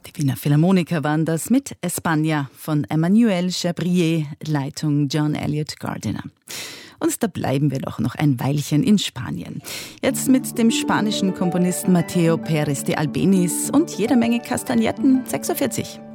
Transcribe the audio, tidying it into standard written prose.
Die Wiener Philharmoniker waren das mit España von Emmanuel Chabrier, Leitung John Elliott Gardiner. Und da bleiben wir doch noch ein Weilchen in Spanien. Jetzt mit dem spanischen Komponisten Mateo Pérez de Albéniz und jeder Menge Kastagnetten 46.